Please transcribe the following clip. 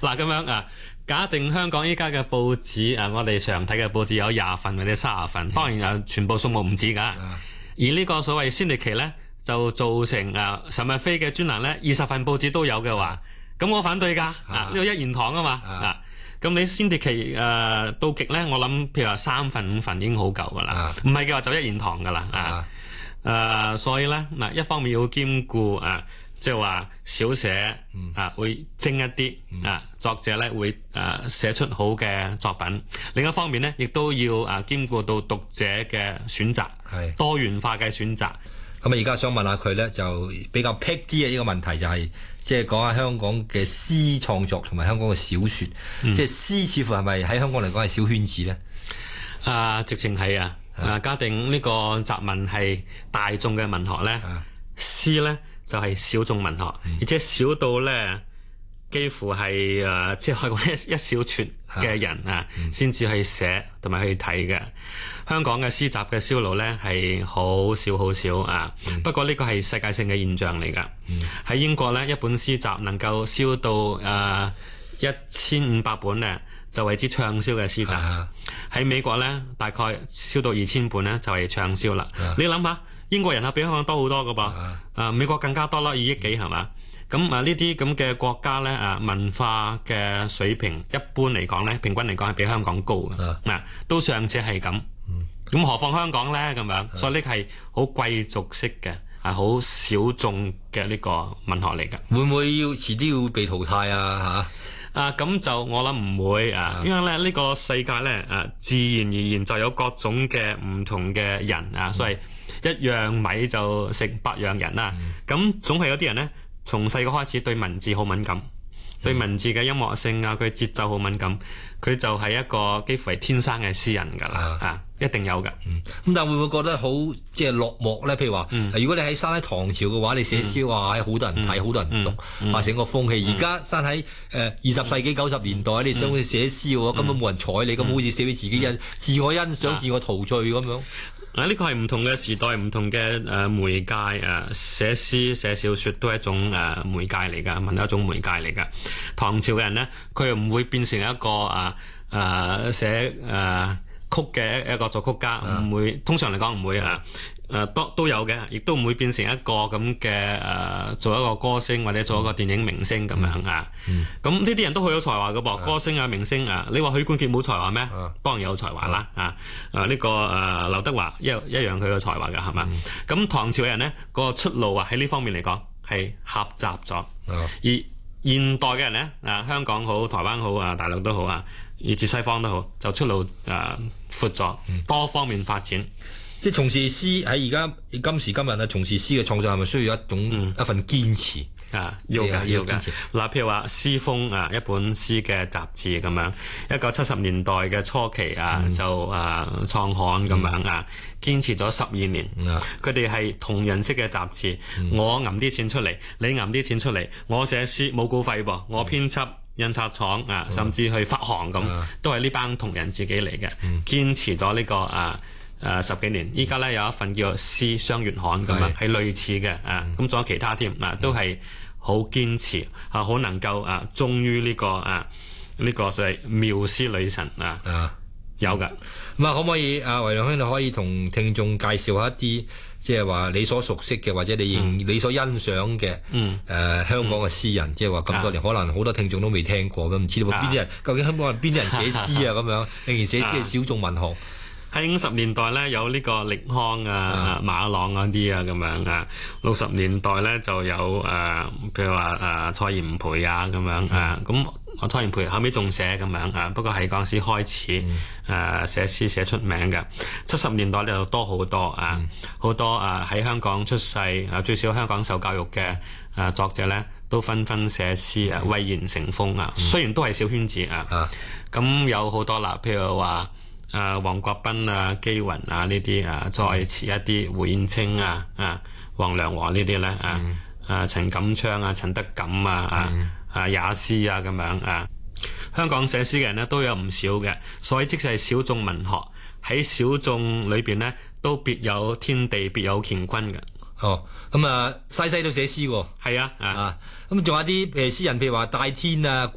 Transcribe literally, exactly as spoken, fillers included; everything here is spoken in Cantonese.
嗱咁樣啊，假定香港依家嘅報紙啊，我哋常睇嘅報紙有廿份或者三十份，當然啊，全部數目唔止㗎。而呢個所謂先烈旗咧，就造成啊岑日飛嘅專欄咧，二十份報紙都有嘅話，咁我反對㗎。啊，呢個一言堂啊嘛。啊，咁你先烈旗誒到極咧，我諗譬如話三份五份已經好夠㗎啦。唔係嘅話就一言堂㗎啦。啊，誒，所以咧嗱，一方面要兼顧啊。即係話小寫啊，會精一啲啊，作者咧會誒寫出好嘅作品。另一方面咧，亦都要啊兼顧到讀者嘅選擇，係多元化嘅選擇。 咁啊，而家想問下佢咧，就比較僻啲嘅呢個問題就係、是，即係講下香港嘅詩創作同埋香港嘅小說。嗯、即係詩似乎係咪喺香港嚟講係小圈子咧？ 啊，直情係啊！啊，假定呢個雜文係大眾嘅文學咧，詩咧。就係小眾文學，嗯、而且少到咧，幾乎係誒，即係可以講一一小撮嘅人啊，先至、嗯、去寫同埋去睇嘅。香港嘅詩集嘅銷路咧係好少好少啊，嗯、不過呢個係世界性嘅現象嚟㗎。喺、嗯、英國咧，一本詩集能夠銷到誒一千五百本咧，就為之暢銷嘅詩集。喺、嗯、美國咧，大概銷到二千本咧，就係暢銷啦。嗯、你諗下？英國人口比香港多好多噶噃，啊，啊美國更加多啦，二億幾係嘛？咁啊呢啲咁嘅國家咧，啊文化嘅水平一般嚟講咧，平均嚟講係比香港高嘅，嗱、啊、都尚且係咁，咁、嗯、何況香港咧咁樣？嗯、所以呢係好貴族式嘅，係好小眾嘅呢個文學嚟㗎。 會唔會要遲啲要被淘汰啊？嚇啊咁就我諗唔會啊，因為咧呢、呢個世界咧啊自然而然就有各種嘅唔同嘅人啊，嗯、所以。一樣米就食百樣人啦，咁、嗯、總係有啲人呢，從細個開始對文字好敏感，嗯、對文字嘅音樂性啊，佢節奏好敏感，佢就係一個幾乎係天生嘅詩人噶啦，啊，啊，一定有噶。咁、 嗯、但係會唔會覺得好即係落寞咧？譬如話，嗯、如果你喺生喺唐朝嘅話，你寫詩話，好、嗯、多人睇，好、嗯、多人讀，話成、嗯、個風氣。而家生喺誒二十世紀九十年代，嗯、你想去寫詩嘅話，根本冇人睬你，咁、嗯、好似寫俾自己欣、嗯、自我欣賞、嗯、自我陶醉咁樣。 啊！呢個係唔同嘅時代，唔同嘅誒媒介誒，寫詩寫小說都係一種誒媒介嚟噶，文係一種媒介嚟噶。唐朝嘅人咧，佢又唔會變成一個啊誒寫誒曲嘅一個作曲家，唔、嗯、會通常嚟講唔會啊。誒都、呃、都有嘅，亦都唔會變成一個咁嘅誒，做一個歌星或者做一個電影明星咁樣啊。咁呢啲人都好有才華嘅噃，嗯、歌星啊、明星啊。你話許冠傑冇才華咩？嗯、當然有才華啦啊！誒、啊、呢、這個誒、呃、劉德華一一樣佢有才華嘅係嘛？咁、嗯、唐朝嘅人呢，個出路啊喺呢方面嚟講係狹窄咗，嗯、而現代嘅人呢，啊香港好、台灣好啊、大陸都好啊，以至西方都好，就出路誒闊咗，多方面發展。 即係從事詩喺而家今時今日啊，從事詩嘅創作係咪需要一種、嗯、一份堅持啊？要㗎要㗎。嗱，譬如話《詩風》啊，一本詩嘅雜誌咁樣，一九七十年代嘅初期啊，嗯、就啊創刊咁樣啊，堅持咗十二年。佢哋係同人式嘅雜誌，嗯、我揞啲錢出嚟，你揞啲錢出嚟，我寫詩冇稿費噃，我編輯。印刷廠啊，甚至去發行咁，嗯、都係呢班同仁自己嚟嘅，嗯、堅持咗呢、這個啊誒、啊、十幾年。依家咧有一份叫做《詩雙月刊》咁啊，係類似嘅啊，咁仲有其他添啊，都係好堅持啊，好能夠啊忠於呢個啊呢、這個就係妙詩女神啊。啊有噶， 咁啊，可唔可以啊？維亮兄，你可以同聽眾介紹下一啲，即係話你所熟悉嘅，或者你認、嗯、你所欣賞嘅，誒、嗯呃、香港嘅詩人，即係話咁多年，啊、可能好多聽眾都未聽過咁，唔知道邊啲人，啊、究竟香港人邊啲人寫詩啊？咁樣，仍然寫詩係小眾文學。 喺五十年代咧有呢個力康啊、啊馬朗嗰啲啊咁樣啊，六十年代咧就有誒、呃，譬如話誒、呃、蔡元培啊咁樣啊，咁、呃、蔡元培後尾仲寫咁樣啊，不過係嗰陣時開始誒、呃、寫詩寫出名嘅。七十年代咧就多好多啊，好、嗯、多啊喺香港出世啊，最少香港受教育嘅誒作者咧都紛紛寫詩啊，蔚然成風啊。嗯、雖然都係小圈子啊，咁、啊、有好多啦，譬如話。誒黃、呃、國斌啊、基雲啊呢啲啊，再遲一啲胡燕青啊、啊黃良和呢啲咧啊、嗯、啊陳錦昌啊、陳德錦啊、嗯、啊啊也斯啊咁樣啊，香港寫詩嘅人咧都有唔少嘅，所以即使係小眾文學喺小眾裏邊咧，都別有天地、別有乾坤嘅。 哦，咁啊西西都寫詩喎， 係啊啊， 咁仲、啊、有啲誒詩人，譬如話戴天啊。